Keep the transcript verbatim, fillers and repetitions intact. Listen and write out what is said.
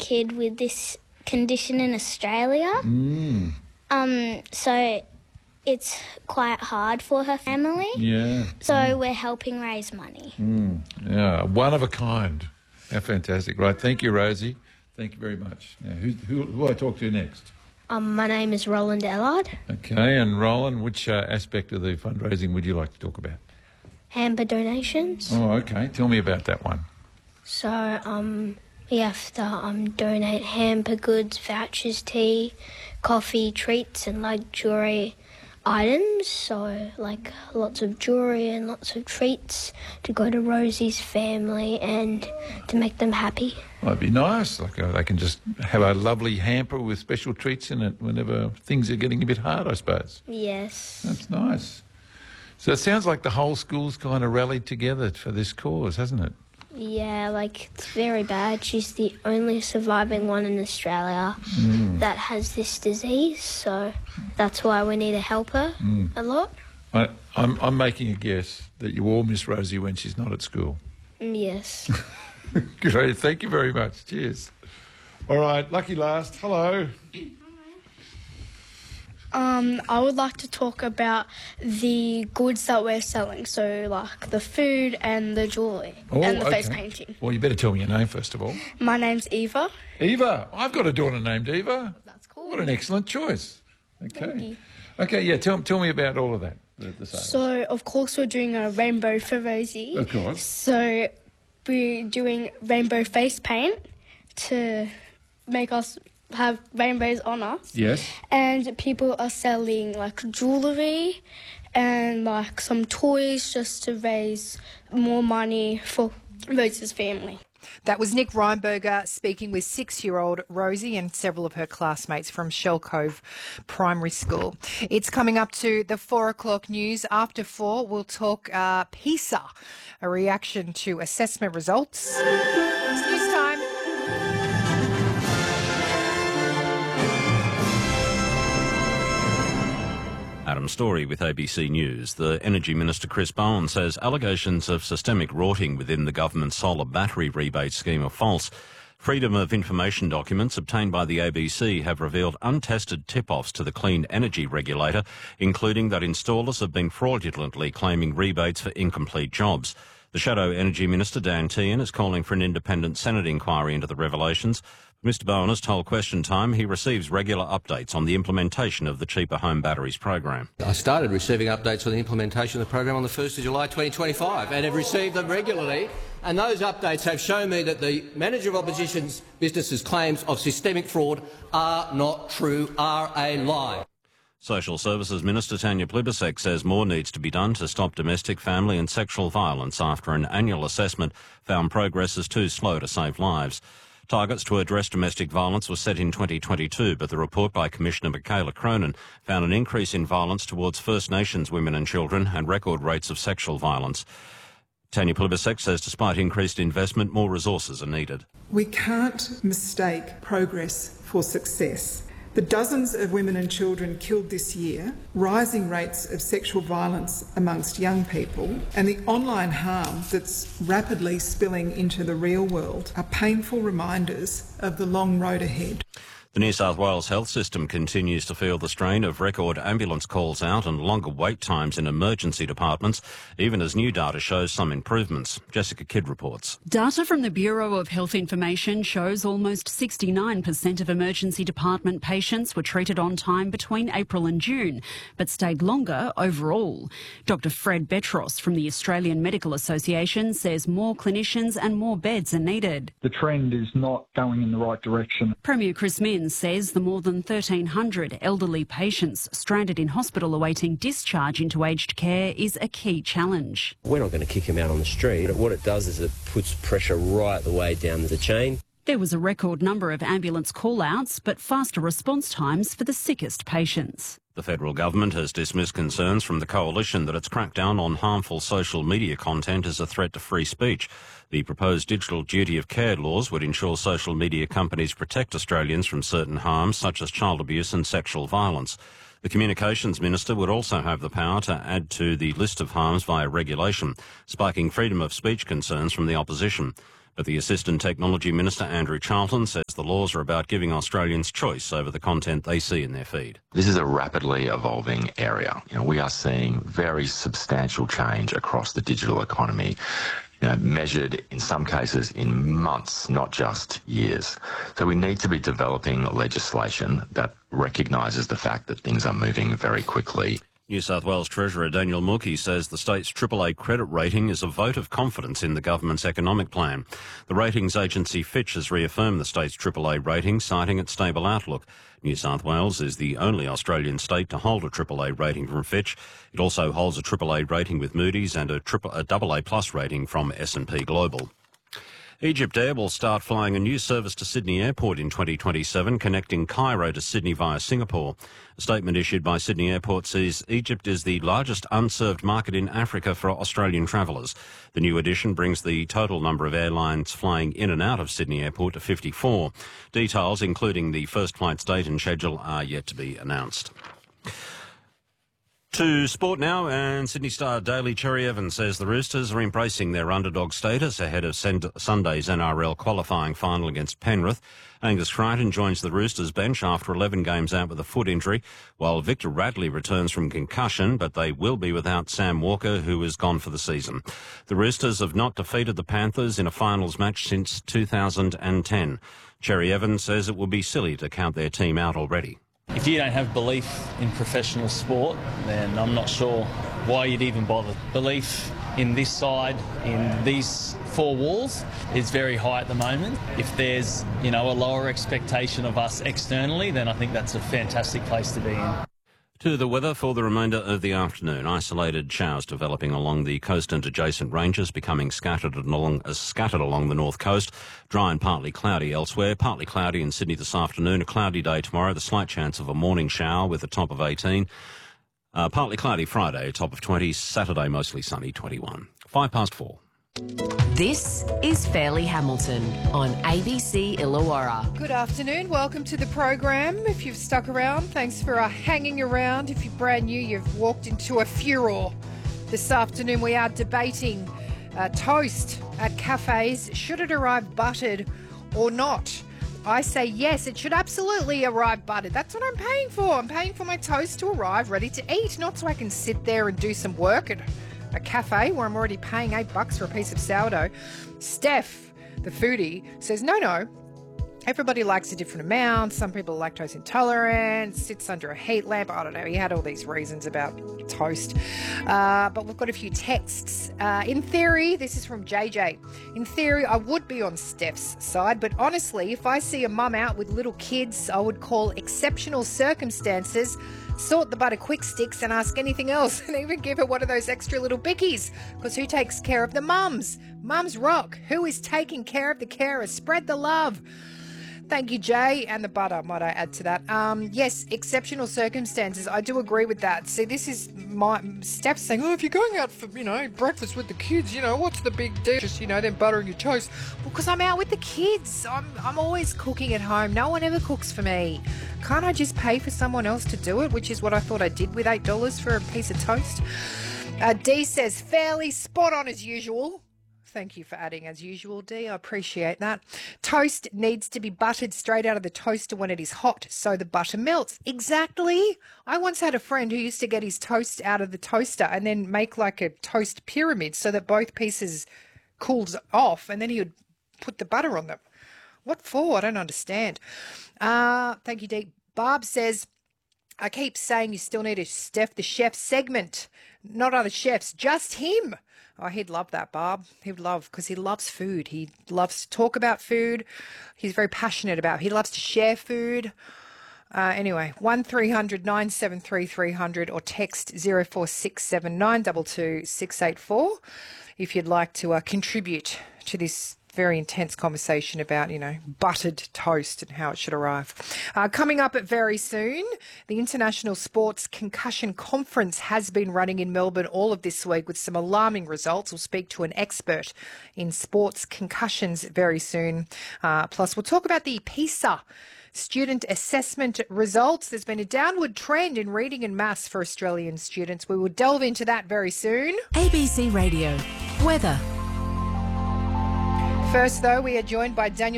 kid with this condition in Australia. Mm. Um, so it's quite hard for her family. Yeah. So mm. we're helping raise money. Mm. Yeah, one of a kind. How fantastic. Right, thank you, Rosie. Thank you very much. Now, who, who, who will I talk to next? Um, my name is Roland Ellard. Okay, and Roland, which uh, aspect of the fundraising would you like to talk about? Hamper donations. Oh, okay. Tell me about that one. So, um, we have to um, donate hamper goods, vouchers, tea, coffee, treats and luxury items. So, like, lots of jewellery and lots of treats to go to Rosie's family and to make them happy. That'd be nice. Like uh, they can just have a lovely hamper with special treats in it whenever things are getting a bit hard, I suppose. Yes. That's nice. So it sounds like the whole school's kind of rallied together for this cause, hasn't it? Yeah, like, it's very bad. She's the only surviving one in Australia mm. that has this disease, so that's why we need to help her mm. a lot. I, I'm, I'm making a guess that you all miss Rosie when she's not at school. Yes. Great, thank you very much. Cheers. All right, lucky last. Hello. Um, I would like to talk about the goods that we're selling, so like the food and the jewellery oh, and the okay. face painting. Well, you better tell me your name first of all. My name's Eva. Eva, I've got a daughter named Eva. That's cool. What an excellent choice. Okay. Thank you. Okay, yeah, tell, tell me about all of that, the, the sales. So, of course, we're doing a rainbow for Rosie. Of course. So, we're doing rainbow face paint to make us have rainbows on us. Yes. And people are selling like jewellery and like some toys just to raise more money for Rosie's family. That was Nick Reinberger speaking with six-year-old Rosie and several of her classmates from Shell Cove Primary School. It's coming up to the four o'clock news. After four, we'll talk uh, PISA, a reaction to assessment results. It's news time. Adam Story with A B C News. The Energy Minister Chris Bowen says allegations of systemic rorting within the government's solar battery rebate scheme are false. Freedom of information documents obtained by the A B C have revealed untested tip-offs to the clean energy regulator, including that installers have been fraudulently claiming rebates for incomplete jobs. The Shadow Energy Minister, Dan Tehan, is calling for an independent Senate inquiry into the revelations. Mister Bowen has told Question Time he receives regular updates on the implementation of the Cheaper Home Batteries program. I started receiving updates on the implementation of the program on the first of July twenty twenty-five and have received them regularly, and those updates have shown me that the Manager of Opposition Business's claims of systemic fraud are not true, are a lie. Social Services Minister Tanya Plibersek says more needs to be done to stop domestic, family and sexual violence after an annual assessment found progress is too slow to save lives. Targets to address domestic violence were set in twenty twenty-two, but the report by Commissioner Michaela Cronin found an increase in violence towards First Nations women and children and record rates of sexual violence. Tanya Plibersek says despite increased investment, more resources are needed. We can't mistake progress for success. The dozens of women and children killed this year, rising rates of sexual violence amongst young people, and the online harm that's rapidly spilling into the real world are painful reminders of the long road ahead. The New South Wales health system continues to feel the strain of record ambulance calls out and longer wait times in emergency departments, even as new data shows some improvements. Jessica Kidd reports. Data from the Bureau of Health Information shows almost sixty-nine percent of emergency department patients were treated on time between April and June, but stayed longer overall. Doctor Fred Betros from the Australian Medical Association says more clinicians and more beds are needed. The trend is not going in the right direction. Premier Chris Minns says the more than thirteen hundred elderly patients stranded in hospital awaiting discharge into aged care is a key challenge. We're not going to kick him out on the street. What it does is it puts pressure right the way down the chain. There was a record number of ambulance call-outs, but faster response times for the sickest patients. The federal government has dismissed concerns from the coalition that its crackdown on harmful social media content is a threat to free speech. The proposed digital duty of care laws would ensure social media companies protect Australians from certain harms such as child abuse and sexual violence. The Communications Minister would also have the power to add to the list of harms via regulation, spiking freedom of speech concerns from the opposition. But the Assistant Technology Minister, Andrew Charlton, says the laws are about giving Australians choice over the content they see in their feed. This is a rapidly evolving area. You know, we are seeing very substantial change across the digital economy, you know, measured in some cases in months, not just years. So we need to be developing legislation that recognises the fact that things are moving very quickly. New South Wales Treasurer Daniel Mookhey says the state's triple A credit rating is a vote of confidence in the government's economic plan. The ratings agency Fitch has reaffirmed the state's triple A rating, citing its stable outlook. New South Wales is the only Australian state to hold a triple A rating from Fitch. It also holds a triple A rating with Moody's and a, triple, a double A plus rating from S and P Global. Egypt Air will start flying a new service to Sydney Airport in twenty twenty-seven, connecting Cairo to Sydney via Singapore. A statement issued by Sydney Airport says Egypt is the largest unserved market in Africa for Australian travellers. The new addition brings the total number of airlines flying in and out of Sydney Airport to fifty-four. Details, including the first flight's date and schedule, are yet to be announced. To sport now, and Sydney Star Daily Cherry Evans says the Roosters are embracing their underdog status ahead of Sunday's N R L qualifying final against Penrith. Angus Crichton joins the Roosters bench after eleven games out with a foot injury, while Victor Radley returns from concussion, but they will be without Sam Walker, who is gone for the season. The Roosters have not defeated the Panthers in a finals match since two thousand ten. Cherry Evans says it will be silly to count their team out already. If you don't have belief in professional sport, then I'm not sure why you'd even bother. Belief in this side, in these four walls, is very high at the moment. If there's, you know, a lower expectation of us externally, then I think that's a fantastic place to be in. To the weather for the remainder of the afternoon. Isolated showers developing along the coast and adjacent ranges, becoming scattered along, uh, scattered along the north coast. Dry and partly cloudy elsewhere. Partly cloudy in Sydney this afternoon. A cloudy day tomorrow. The slight chance of a morning shower with a top of eighteen. Uh, partly cloudy Friday, top of twenty. Saturday mostly sunny, twenty-one. Five past four. This is Fairleigh Hamilton on A B C Illawarra. Good afternoon. Welcome to the program. If you've stuck around, thanks for uh, hanging around. If you're brand new, you've walked into a furor. This afternoon we are debating uh, toast at cafes. Should it arrive buttered or not? I say yes, it should absolutely arrive buttered. That's what I'm paying for. I'm paying for my toast to arrive ready to eat, not so I can sit there and do some work and a cafe where I'm already paying eight bucks for a piece of sourdough. Steph, the foodie, says no, no. Everybody likes a different amount. Some people are lactose intolerant, sits under a heat lamp. I don't know. He had all these reasons about toast. Uh, but we've got a few texts. Uh, in theory, this is from J J. In theory, I would be on Steph's side. But honestly, if I see a mum out with little kids, I would call exceptional circumstances, sort the butter quick sticks and ask anything else, and even give her one of those extra little bickies. Because who takes care of the mums? Mums rock. Who is taking care of the carers? Spread the love. Thank you, Jay. And the butter, might I add to that. Um, yes, exceptional circumstances. I do agree with that. See, this is my Steph saying, oh, if you're going out for, you know, breakfast with the kids, you know, what's the big deal? Just, you know, then buttering your toast. Well, because I'm out with the kids. I'm, I'm always cooking at home. No one ever cooks for me. Can't I just pay for someone else to do it, which is what I thought I did with eight dollars for a piece of toast? Uh, D says, fairly spot on as usual. Thank you for adding as usual, Dee. I appreciate that. Toast needs to be buttered straight out of the toaster when it is hot so the butter melts. Exactly. I once had a friend who used to get his toast out of the toaster and then make like a toast pyramid so that both pieces cooled off, and then he would put the butter on them. What for? I don't understand. Uh, thank you, Dee. Barb says, I keep saying you still need a Steph the Chef segment. Not other chefs, just him. Oh, he'd love that, Barb. He'd love, because he loves food. He loves to talk about food. He's very passionate about it. He loves to share food. Uh, anyway, one three hundred nine seven three three hundred or text zero four six seven nine two two six eight four if you'd like to uh, contribute to this very intense conversation about, you know, buttered toast and how it should arrive. Uh, coming up at very soon, the International Sports Concussion Conference has been running in Melbourne all of this week with some alarming results. We'll speak to an expert in sports concussions very soon. Uh, plus, we'll talk about the PISA student assessment results. There's been a downward trend in reading and maths for Australian students. We will delve into that very soon. A B C Radio. Weather. First, though, we are joined by Daniel